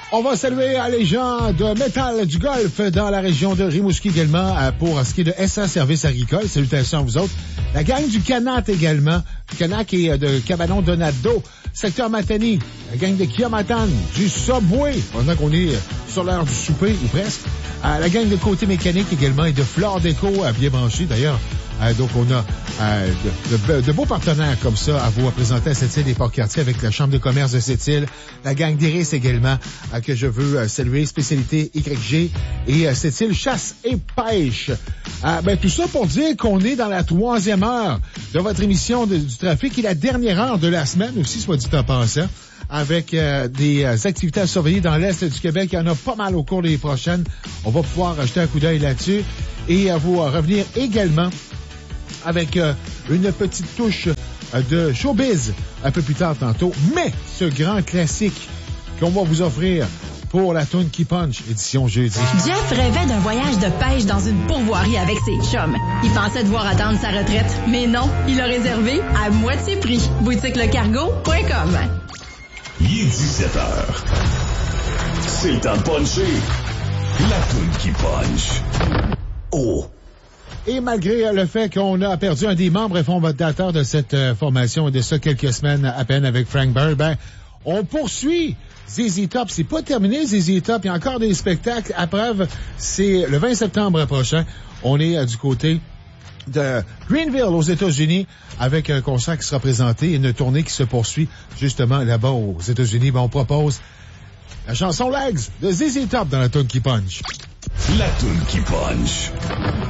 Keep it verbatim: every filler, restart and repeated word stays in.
On va saluer les gens de Métal du Golfe dans la région de Rimouski également pour ce qui est de S A Service Agricole. Salutations à vous autres. La gang du Canat également. Le Canat qui est de Cabanon Donado, secteur Matani. La gang de Kiamatan, du Subway, pendant qu'on est sur l'heure du souper ou presque. La gang de Côté Mécanique également et de Flore Déco, bien branché d'ailleurs. Euh, donc, on a euh, de, de, de beaux partenaires comme ça à vous présenter à Sept-Îles et Port-Cartier avec la Chambre de commerce de Sept-Îles, la gang d'Iris également, euh, que je veux euh, saluer, spécialité Y G et euh, Sept-Îles Chasse et Pêche. Euh, ben, tout ça pour dire qu'on est dans la troisième heure de votre émission de, du trafic et la dernière heure de la semaine aussi, soit dit en passant, avec euh, des euh, activités à surveiller dans l'Est du Québec. Il y en a pas mal au cours des prochaines. On va pouvoir jeter un coup d'œil là-dessus et euh, vous euh, revenir également avec euh, une petite touche euh, de showbiz un peu plus tard tantôt. Mais ce grand classique qu'on va vous offrir pour la toune qui punch, édition jeudi. Jeff rêvait d'un voyage de pêche dans une pourvoirie avec ses chums. Il pensait devoir attendre sa retraite, mais non, il a réservé à moitié prix. boutique le cargo point com. Il est dix-sept heures. C'est le temps de puncher. La toune qui punch. Oh! Et malgré le fait qu'on a perdu un des membres fondateurs de cette euh, formation de ça quelques semaines à peine avec Frank Bird, ben, on poursuit Z Z Top. C'est pas terminé, Z Z Top. Il y a encore des spectacles. À preuve, c'est le vingt septembre prochain. On est euh, du côté de Greenville aux États-Unis avec un concert qui sera présenté et une tournée qui se poursuit justement là-bas aux États-Unis. Ben, on propose la chanson Legs de Z Z Top dans la toune qui punch. La toune qui punch.